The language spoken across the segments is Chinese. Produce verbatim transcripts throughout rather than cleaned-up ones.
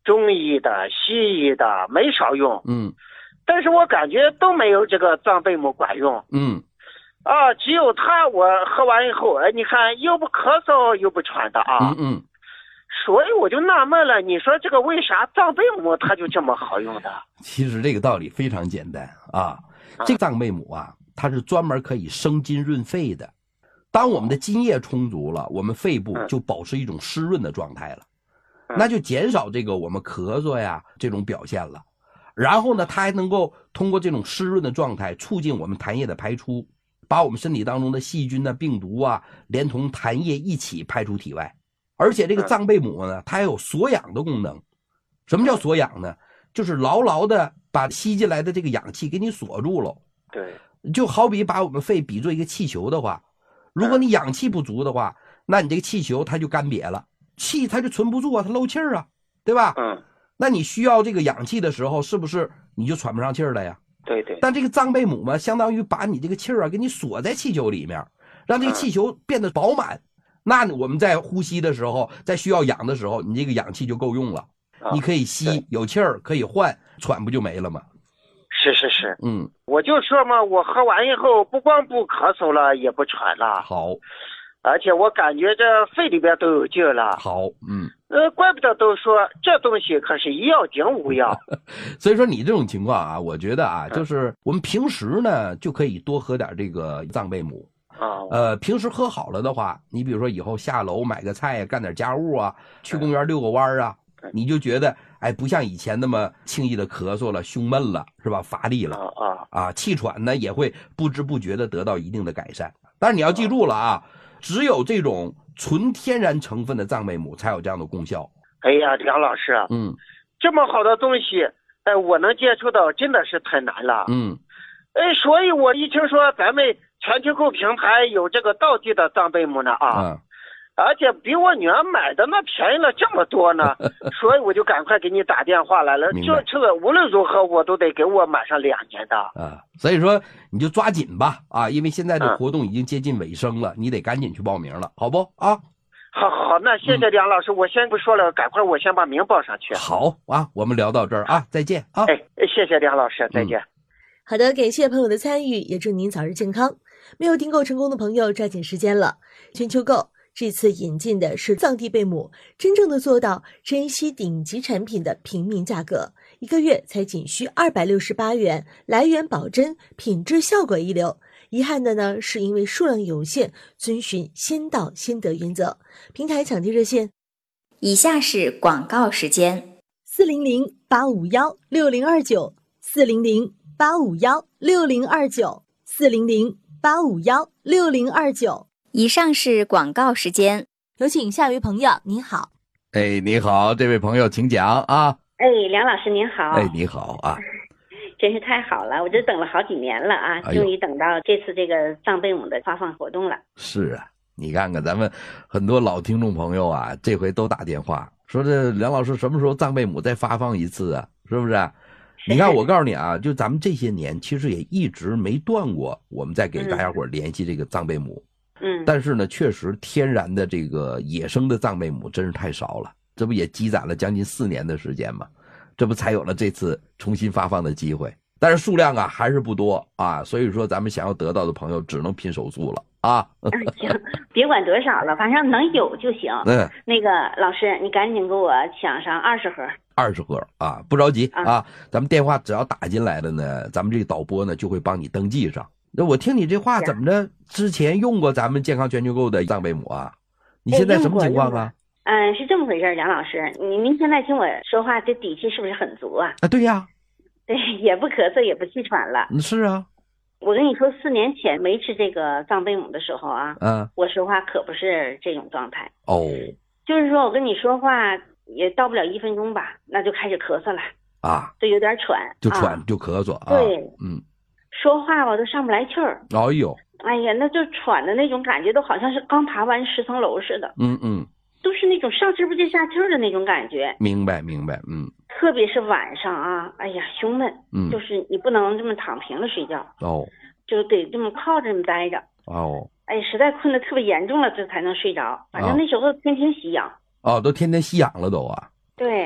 中医的、西医的没少用， 嗯， 但是我感觉都没有这个藏贝母管用。 嗯， 啊，只有它我喝完以后，哎，你看又不咳嗽又不喘的啊。 嗯嗯。 所以我就纳闷了，你说这个为啥藏贝母它就这么好用的？ 其实这个道理非常简单啊，这个藏贝母啊，它是专门可以生津润肺的。当我们的津液充足了，我们肺部就保持一种湿润的状态了，那就减少这个我们咳嗽呀这种表现了。然后呢，它还能够通过这种湿润的状态，促进我们痰液的排出，把我们身体当中的细菌啊、病毒啊，连同痰液一起排出体外。而且这个藏贝母呢，它还有锁氧的功能。什么叫锁氧呢？就是牢牢的把吸进来的这个氧气给你锁住了。 对， 就好比把我们肺比作一个气球的话，如果你氧气不足的话，那你这个气球它就干瘪了，气它就存不住啊，它漏气儿啊，对吧？ 嗯， 那你需要这个氧气的时候，是不是你就喘不上气儿了呀？ 对对。 但这个藏贝母嘛，相当于把你这个气儿啊给你锁在气球里面，让这个气球变得饱满。嗯，那我们在呼吸的时候，在需要氧的时候，你这个氧气就够用了，你可以吸，有气儿可以换，喘不就没了吗？ 是是是， 嗯， 我就说嘛，我喝完以后不光不咳嗽了，也不喘了。 好， 而且我感觉这肺里边都有劲儿了。 好，嗯， 呃，怪不得都说这东西可是一药顶五药。 所以说你这种情况啊，我觉得啊，就是我们平时呢就可以多喝点这个藏贝母。 哦， 呃，平时喝好了的话，你比如说以后下楼买个菜呀，干点家务啊，去公园遛个弯啊，你就觉得哎，不像以前那么轻易的咳嗽了、胸闷了，是吧？乏力了啊啊，气喘呢也会不知不觉的得到一定的改善。但是你要记住了啊，只有这种纯天然成分的藏贝母才有这样的功效。 哎呀，梁老师， 嗯， 这么好的东西，哎，我能接触到真的是太难了。 嗯， 哎，所以我一听说咱们全球购平台有这个道地的藏贝母呢啊， 啊而且比我女儿买的那便宜了这么多呢，所以我就赶快给你打电话来了。这这个无论如何我都得给我买上两年的啊，所以说你就抓紧吧啊，因为现在的活动已经接近尾声了，嗯、你得赶紧去报名了，好不啊？ 好好好，那谢谢梁老师，嗯、我先不说了，赶快我先把名报上去。 好啊，我们聊到这儿啊，再见啊！ 哎，谢谢梁老师，再见。嗯、 好的，感谢朋友的参与，也祝您早日健康。没有订购成功的朋友，抓紧时间了。全球购这次引进的是藏地贝母，真正的做到珍稀顶级产品的平民价格，一个月才仅需二百六十八元，来源保真，品质效果一流。遗憾的呢，是因为数量有限，遵循先到先得原则。平台抢订热线： 以下是广告时间： 四零零八五幺六零二九，四零零八五幺六零二九，四零零八五幺六零二九。 以上是广告时间， 有请下一位朋友，您好。 哎，你好，这位朋友，请讲啊。 哎，梁老师您好。 哎，你好啊。 真是太好了，我这等了好几年了啊， 哎、 终于等到这次这个藏贝母的发放活动了。 是啊，你看看咱们很多老听众朋友啊，这回都打电话说这梁老师什么时候藏贝母再发放一次啊？是不是？你看，我告诉你啊，就咱们这些年其实也一直没断过，我们在给大家伙联系这个藏贝母。 嗯。 但是呢，确实天然的这个野生的藏贝母真是太少了，这不也积攒了将近四年的时间吗？这不才有了这次重新发放的机会，但是数量啊还是不多啊，所以说咱们想要得到的朋友只能拼手速了啊。 行，别管多少了，反正能有就行。 嗯， 那个老师，你赶紧给我抢上二十盒。 二十盒啊，不着急啊，啊咱们电话只要打进来了呢，咱们这个导播呢就会帮你登记上。那我听你这话怎么着？之前用过咱们健康全球购的藏贝母啊？你现在什么情况啊？ 嗯，是这么回事，梁老师，你您现在听我说话，这底气是不是很足啊？ 啊，对呀， 对，也不咳嗽，也不气喘了。 是啊， 我跟你说，四年前没吃这个藏贝母的时候啊， 嗯， 我说话可不是这种状态。 哦， 就是说我跟你说话也到不了一分钟吧，那就开始咳嗽了啊， 就有点喘， 就喘、啊、就咳嗽啊。 对， 嗯， 说话吧都上不来气儿。 哎呦， 哎呀，那就喘的那种感觉，都好像是刚爬完十层楼似的。 嗯嗯。 都是那种上气不接下气的那种感觉。 明白明白，嗯。 特别是晚上啊，哎呀，胸闷， 嗯， 就是你不能这么躺平了睡觉， 哦， 就得这么靠着这么待着， 哦， 哎，实在困得特别严重了，这才能睡着。反正那时候天天吸氧， 哦，都天天吸氧了都啊。 对，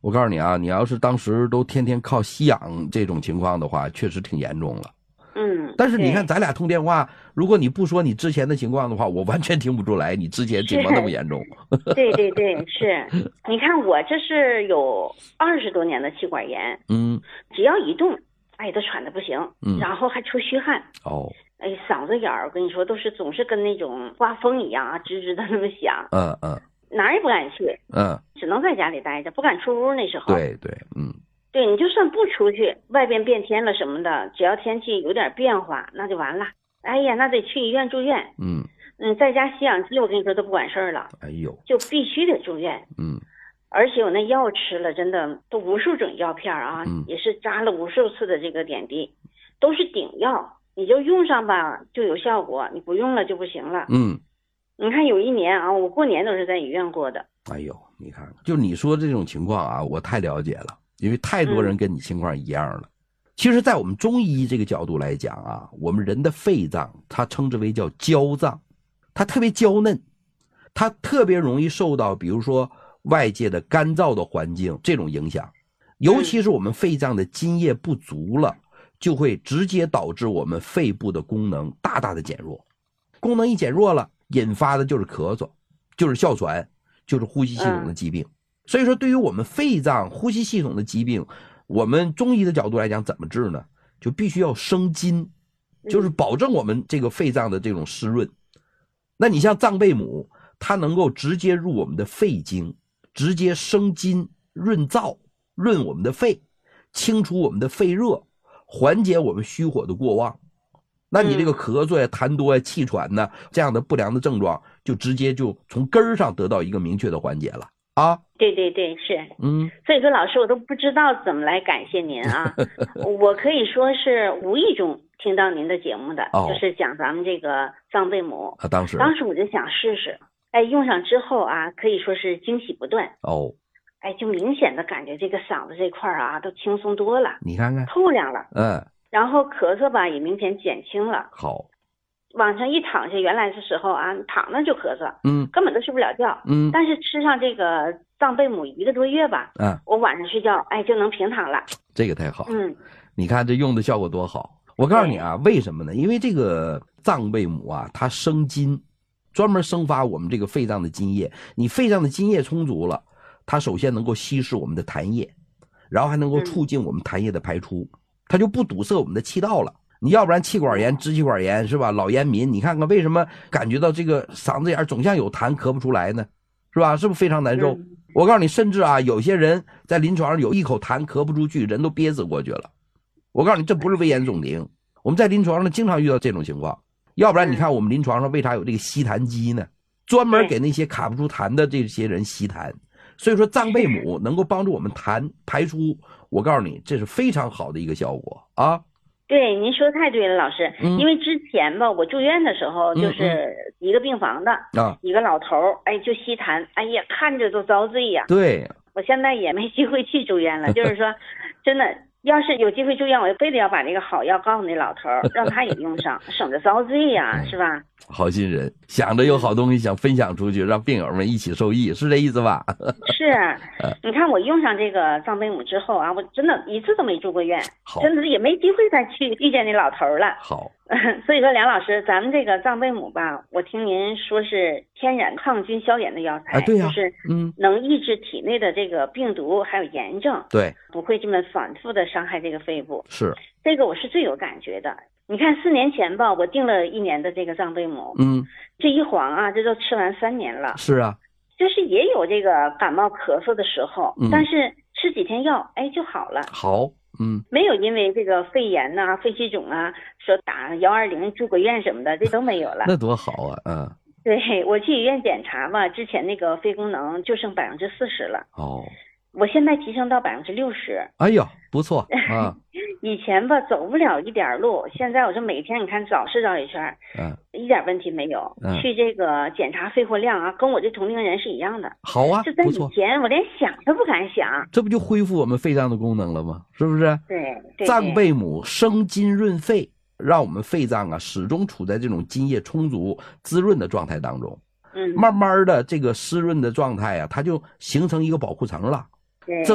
我告诉你啊，你要是当时都天天靠吸氧这种情况的话，确实挺严重了。 嗯， 但是你看咱俩通电话，如果你不说你之前的情况的话，我完全听不出来你之前情况那么严重。 对对对，是。你看我这是有二十多年的气管炎， 嗯， 只要一动，哎，都喘得不行， 嗯， 然后还出虚汗。 哦， 哎，嗓子眼儿，我跟你说，都是总是跟那种刮风一样啊，吱吱的那么响。 嗯嗯， 哪儿也不敢去， 嗯， 只能在家里待着，不敢出屋。那时候， 对对，嗯。 对，你就算不出去，外边变天了什么的，只要天气有点变化，那就完了。哎呀，那得去医院住院。 嗯嗯，在家吸氧机，我跟你说都不管事儿了。 哎呦， 就必须得住院。 嗯， 而且我那药吃了，真的都无数种药片啊， 嗯， 也是扎了无数次的这个点滴，都是顶药，你就用上吧就有效果，你不用了就不行了。 嗯， 你看有一年啊，我过年都是在医院过的。 哎呦，你看看，就你说这种情况啊，我太了解了。因为太多人跟你情况一样了。嗯，其实在我们中医这个角度来讲啊，我们人的肺脏它称之为叫娇脏，它特别娇嫩，它特别容易受到比如说外界的干燥的环境这种影响，尤其是我们肺脏的津液不足了，就会直接导致我们肺部的功能大大的减弱。功能一减弱了，引发的就是咳嗽，就是哮喘，就是呼吸系统的疾病。嗯，所以说对于我们肺脏呼吸系统的疾病，我们中医的角度来讲怎么治呢？就必须要生津，就是保证我们这个肺脏的这种湿润。那你像藏贝母，它能够直接入我们的肺经，直接生津润燥，润我们的肺，清除我们的肺热，缓解我们虚火的过旺。那你这个咳嗽呀、痰多呀、气喘呢，这样的不良的症状就直接就从根儿上得到一个明确的缓解了啊。 对对对，是。 嗯， 所以说老师我都不知道怎么来感谢您啊。我可以说是无意中听到您的节目的，哦，就是讲咱们这个藏贝母啊。当时当时我就想试试，哎，用上之后啊，可以说是惊喜不断哦。 哎，就明显的感觉这个嗓子这块啊都轻松多了， 你看看透亮了。 嗯， 然后咳嗽吧也明显减轻了。 好， 往上一躺下，原来的时候啊，躺那就咳嗽， 嗯， 根本都睡不了觉， 嗯， 但是吃上这个藏贝母一个多月吧， 嗯， 我晚上睡觉，哎，就能平躺了。 这个太好， 嗯， 你看这用的效果多好。我告诉你啊，为什么呢？因为这个藏贝母啊，它生津，专门生发我们这个肺脏的津液。你肺脏的津液充足了，它首先能够稀释我们的痰液，然后还能够促进我们痰液的排出，嗯，它就不堵塞我们的气道了。你要不然气管炎、支气管炎是吧？老烟民，你看看为什么感觉到这个嗓子眼总像有痰咳不出来呢？是吧？是不是非常难受？嗯，我告诉你，甚至啊，有些人在临床上有一口痰咳不出去，人都憋死过去了。我告诉你，这不是危言耸听，我们在临床上经常遇到这种情况。要不然你看我们临床上为啥有这个吸痰机呢？专门给那些卡不出痰的这些人吸痰。所以说藏贝母能够帮助我们痰排出，我告诉你，这是非常好的一个效果啊。 对，您说太对了，老师。嗯，因为之前吧，我住院的时候，就是一个病房的啊，一个老头儿，哎，就吸痰，哎呀，看着都遭罪呀。 对， 我现在也没机会去住院了，就是说，真的，要是有机会住院，我非得要把这个好药告诉那老头儿，让他也用上，省得遭罪呀，是吧？ 好心人，想着有好东西想分享出去，让病友们一起受益，是这意思吧？ 是，你看我用上这个藏贝母之后啊，我真的一次都没住过院，真的也没机会再去遇见那老头了。 好， 所以说梁老师，咱们这个藏贝母吧，我听您说是天然抗菌消炎的药材， 啊，对呀， 就是嗯，能抑制体内的这个病毒还有炎症， 对， 不会这么反复的伤害这个肺部。 是， 这个我是最有感觉的。你看四年前吧，我订了一年的这个藏贝母，嗯，这一晃啊，这都吃完三年了。 是啊， 就是也有这个感冒咳嗽的时候，嗯，但是吃几天药，哎就好了。 好，嗯， 没有因为这个肺炎呐、啊、肺气肿啊，说打幺二零住个院什么的，这都没有了。 那多好啊，嗯。 对，我去医院检查吧，之前那个肺功能就剩百分之四十了。 哦。 我现在提升到百分之六十。 哎呦，不错啊！ 以前吧走不了一点路，现在我说每天你看早市绕一圈，嗯，一点问题没有。嗯，去这个检查肺活量啊，跟我这同龄人是一样的。 好啊， 就在以前我连想都不敢想。 这不就恢复我们肺脏的功能了吗？是不是？ 对。对藏贝母生津润肺，让我们肺脏啊始终处在这种津液充足、滋润的状态当中。 嗯， 慢慢的这个湿润的状态啊，它就形成一个保护层了。 对。